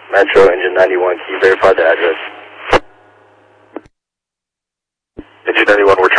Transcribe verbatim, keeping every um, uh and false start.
Metro, engine ninety-one, can you verify the address? Engine ninety-one, we're